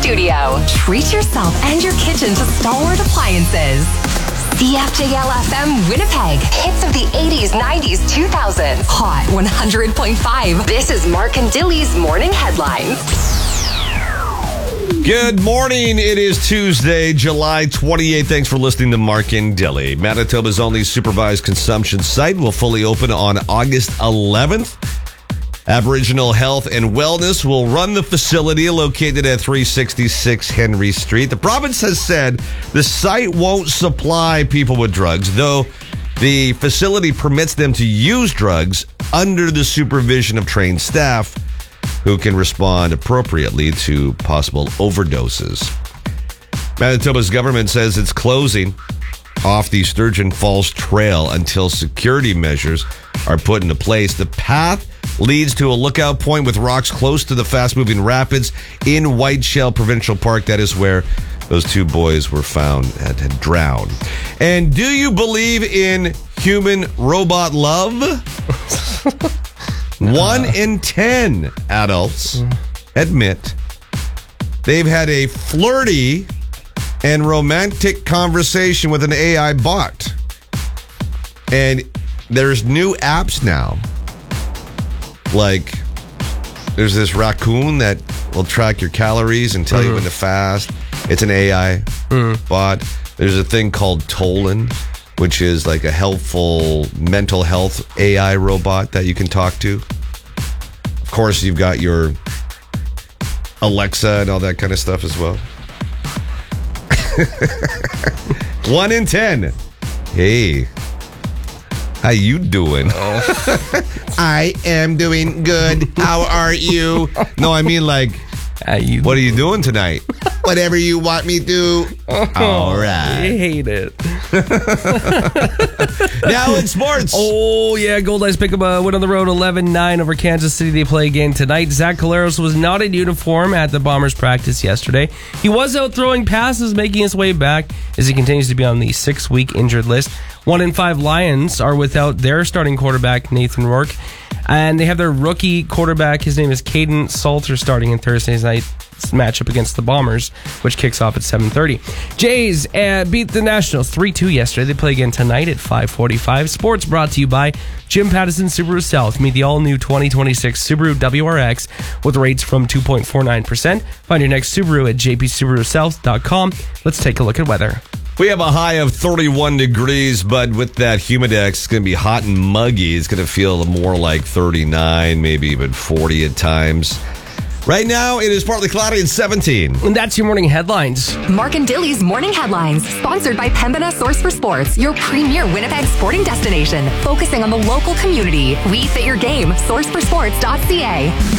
studio. Treat yourself and your kitchen to stalwart appliances. CFJL-FM Winnipeg. Hits of the 80s, 90s, 2000s. Hot 100.5. This is Mark and Dilly's Morning Headlines. Good morning. It is Tuesday, July 28th. Thanks for listening to Mark and Dilly. Manitoba's only supervised consumption site will fully open on August 11th. Aboriginal Health and Wellness will run the facility located at 366 Henry Street. The province has said the site won't supply people with drugs, though the facility permits them to use drugs under the supervision of trained staff who can respond appropriately to possible overdoses. Manitoba's government says it's closing off the Sturgeon Falls Trail until security measures are put into place. The path leads to a lookout point with rocks close to the fast-moving rapids in Whiteshell Provincial Park. That is where those two boys were found and had drowned. And do you believe in human-robot love? 1 in 10 adults admit they've had a flirty and romantic conversation with an AI bot. And there's new apps now. Like, there's this raccoon that will track your calories and tell you when to fast. It's an AI bot. There's a thing called Tolan, which is like a helpful mental health AI robot that you can talk to. Of course, you've got your Alexa and all that kind of stuff as well. 1 in 10. Hey, how you doing? I am doing good. How are you? No, I mean like, what are you doing tonight? Whatever you want me to. All right. I hate it. Now in sports. Oh, yeah. Gold Knights pick up a win on the road 11-9 over Kansas City. They play again tonight. Zach Collaros was not in uniform at the Bombers practice yesterday. He was out throwing passes, making his way back as he continues to be on the 6-week injured list. 1 in 5 Lions are without their starting quarterback, Nathan Rourke. And they have their rookie quarterback. His name is Caden Salter, starting in Thursday's night matchup against the Bombers, which kicks off at 7:30. Jays beat the Nationals 3-2 yesterday. They play again tonight at 5:45. Sports brought to you by Jim Pattison Subaru South. Meet the all-new 2026 Subaru WRX with rates from 2.49%. Find your next Subaru at jpsubarusouth.com. Let's take a look at weather. We have a high of 31 degrees, but with that humidex, it's going to be hot and muggy. It's going to feel more like 39, maybe even 40 at times. Right now, it is partly cloudy and 17. And that's your morning headlines. Mark and Dilly's Morning Headlines, sponsored by Pembina Source for Sports, your premier Winnipeg sporting destination, focusing on the local community. We fit your game. Sourceforsports.ca.